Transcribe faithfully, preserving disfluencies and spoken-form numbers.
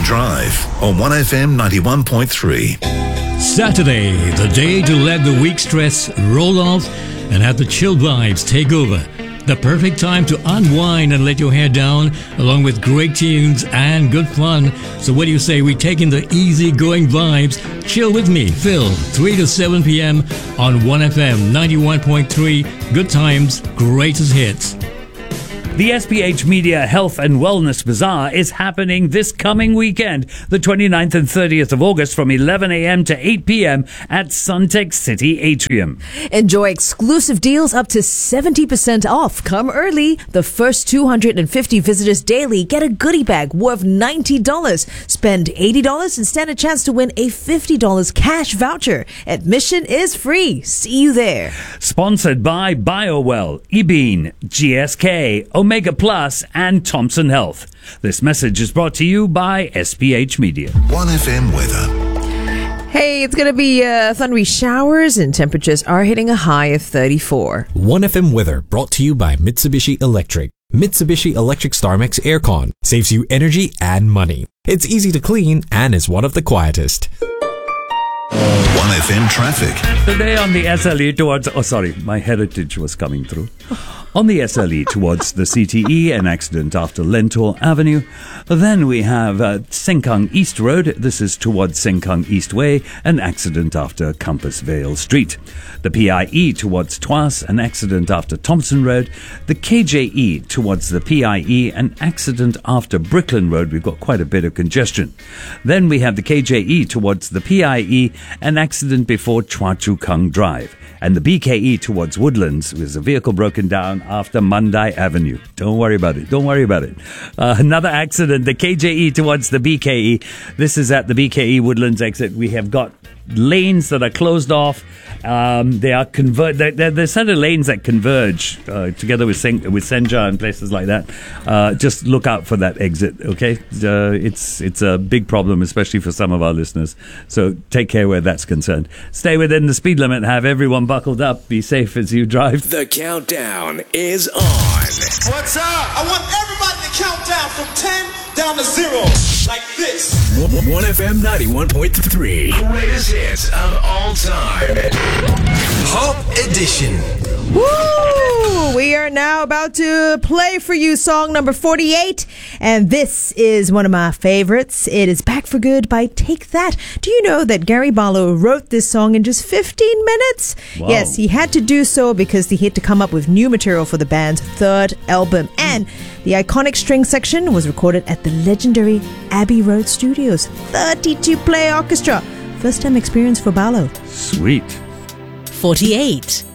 Drive on one F M ninety-one point three. Saturday, the day to let the week stress roll off and have the chill vibes take over. The perfect time to unwind and let your hair down, along with great tunes and good fun. So what do you say we take in the easy-going vibes? Chill with me, Phil, three to seven p.m. on one F M ninety-one point three. Good times, greatest hits. The S P H Media Health and Wellness Bazaar is happening this coming weekend, the twenty-ninth and thirtieth of August from eleven a.m. to eight p.m. at Suntec City Atrium. Enjoy exclusive deals up to seventy percent off. Come early. The first two hundred fifty visitors daily get a goodie bag worth ninety dollars. Spend eighty dollars and stand a chance to win a fifty dollars cash voucher. Admission is free. See you there. Sponsored by BioWell, eBean, G S K, Omega Plus, and Thompson Health. This message is brought to you by S P H Media. one F M weather. Hey, it's going to be uh, thundery showers and temperatures are hitting a high of thirty-four. one F M weather brought to you by Mitsubishi Electric. Mitsubishi Electric StarMax Aircon saves you energy and money. It's easy to clean and is one of the quietest. one F M traffic. Today on the S L E towards... Oh, sorry, my heritage was coming through. On the S L E towards the C T E, an accident after Lentor Avenue. Then we have uh, Sengkang East Road. This is towards Sengkang East Way, an accident after Compassvale Street. The P I E towards Tuas, an accident after Thompson Road. The K J E towards the P I E, an accident after Brooklyn Road. We've got quite a bit of congestion. Then we have the K J E towards the P I E, an accident before Chua Chu Kang Drive. And the B K E towards Woodlands with a vehicle broken down after Mandai Avenue. Don't worry about it. Don't worry about it. Uh, another accident, the K J E towards the B K E. This is at the B K E Woodlands exit. We have got lanes that are closed off. Um, they are convert. They're, they're, they're set of lanes that converge uh, together with Sen- with Senja and places like that. Uh, just look out for that exit, okay? Uh, it's it's a big problem, especially for some of our listeners. So take care where that's concerned. Stay within the speed limit. Have everyone buckled up. Be safe as you drive. The countdown is on. What's up? I want everybody to count down from ten down to zero, like this. one F M ninety-one point three. Greatest hits of all time. Pop Edition. Woo! We are now about to play for you song number forty-eight, and this is one of my favorites. It is Back for Good by Take That. Do you know that Gary Barlow wrote this song in just fifteen minutes? Wow. Yes, he had to do so because he had to come up with new material for the band's third album, and the iconic string section was recorded at the legendary Abbey Road Studios. thirty-two player orchestra. First time experience for Barlow. Sweet. forty-eight.